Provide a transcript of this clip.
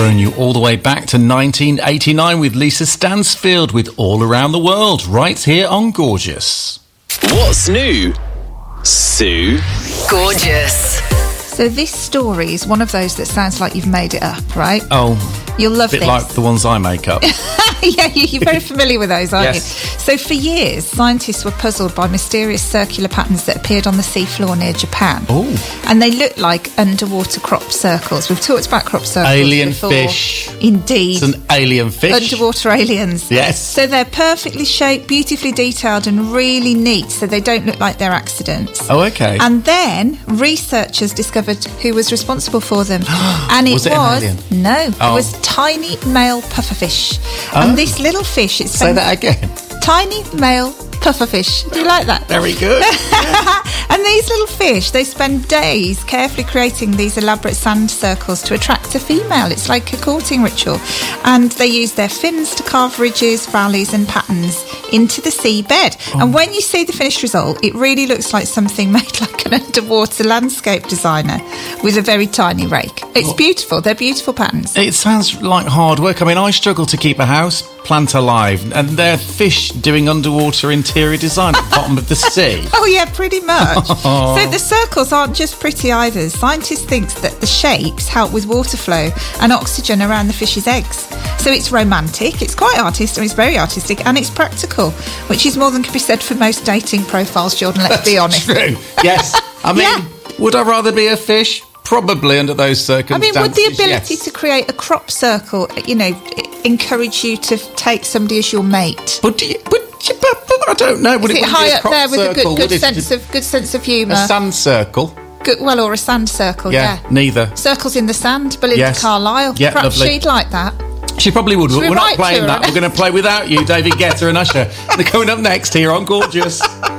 thrown you all the way back to 1989 with Lisa Stansfield with All Around the World, right here on Gorgeous. What's new, Sue? Gorgeous. So this story is one of those that sounds like you've made it up, right? Oh, You'll love a bit this. like the ones I make up. Yeah, you're very familiar with those, aren't Yes. you? So for years, scientists were puzzled by mysterious circular patterns that appeared on the seafloor near Japan. Oh. And they looked like underwater crop circles. We've talked about crop circles Alien before. fish. Indeed. It's an alien fish. Underwater aliens. Yes. So they're perfectly shaped, beautifully detailed and really neat, so they don't look like they're accidents. Oh, okay. And then researchers discovered who was responsible for them. And it Was it an alien? No, Oh. it was tiny male pufferfish. And this little fish, it's Say that again. tiny male pufferfish. Do you like that? Very good. And these little fish, they spend days carefully creating these elaborate sand circles to attract a female. It's like a courting ritual. And they use their fins to carve ridges, valleys and patterns into the seabed. And when you see the finished result, it really looks like something made like an underwater landscape designer with a very tiny rake. It's beautiful. They're beautiful patterns. It sounds like hard work. I mean, I struggle to keep a house plant alive, and they're fish doing underwater interior design at the bottom of the sea. Oh yeah, pretty much. So the circles aren't just pretty either. Scientists think that the shapes help with water flow and oxygen around the fish's eggs. So it's romantic, it's quite artistic, it's very artistic, and it's practical, which is more than can be said for most dating profiles, Jordan, let's be honest. True. Yes. I mean, would I rather be a fish? Probably under those I circumstances. mean, would the ability yes. to create a crop circle, encourage you to take somebody as your mate? But I don't know. Would Is it wouldn't be high a up crop there with a circle, good would it? sense of humour? A sand circle? Or a sand circle, yeah. Neither. Circles in the Sand, Belinda Yes. Carlisle. Yeah, Perhaps lovely. she'd like that. She probably would, but we we're not write to playing her? that. We're going to play without you, David Guetta and Usher. They're coming up next here on Gorgeous.